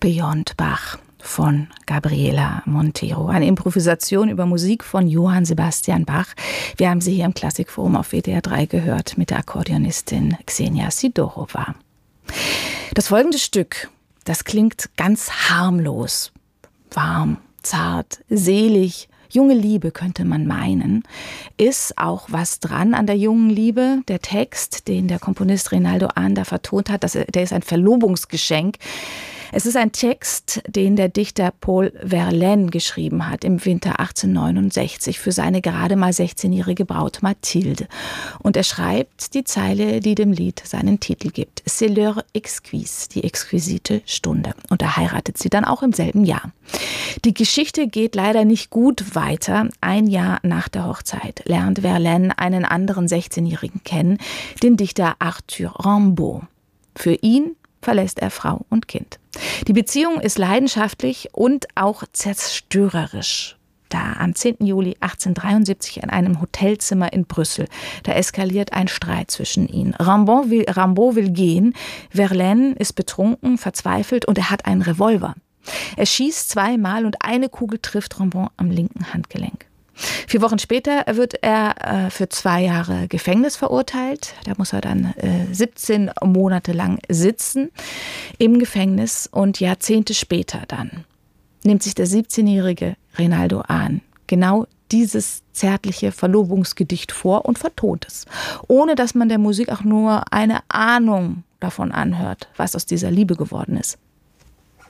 Beyond Bach von Gabriela Montero. Eine Improvisation über Musik von Johann Sebastian Bach. Wir haben sie hier im Klassikforum auf WDR 3 gehört mit der Akkordeonistin Ksenia Sidorova. Das folgende Stück, das klingt ganz harmlos, warm, zart, selig. Junge Liebe könnte man meinen. Ist auch was dran an der jungen Liebe. Der Text, den der Komponist Reynaldo Ahn da vertont hat, der ist ein Verlobungsgeschenk. Es ist ein Text, den der Dichter Paul Verlaine geschrieben hat im Winter 1869 für seine gerade mal 16-jährige Braut Mathilde. Und er schreibt die Zeile, die dem Lied seinen Titel gibt. C'est l'heure exquise, die exquisite Stunde. Und er heiratet sie dann auch im selben Jahr. Die Geschichte geht leider nicht gut weiter. Ein Jahr nach der Hochzeit lernt Verlaine einen anderen 16-Jährigen kennen, den Dichter Arthur Rimbaud. Für ihn verlässt er Frau und Kind. Die Beziehung ist leidenschaftlich und auch zerstörerisch. Da am 10. Juli 1873 in einem Hotelzimmer in Brüssel, da eskaliert ein Streit zwischen ihnen. Rimbaud will gehen, Verlaine ist betrunken, verzweifelt und er hat einen Revolver. Er schießt zweimal und eine Kugel trifft Rimbaud am linken Handgelenk. 4 Wochen später wird er für 2 Jahre Gefängnis verurteilt. Da muss er dann 17 Monate lang sitzen im Gefängnis. Und Jahrzehnte später dann nimmt sich der 17-jährige Reynaldo Ahn genau dieses zärtliche Verlobungsgedicht vor und vertont es, ohne dass man der Musik auch nur eine Ahnung davon anhört, was aus dieser Liebe geworden ist.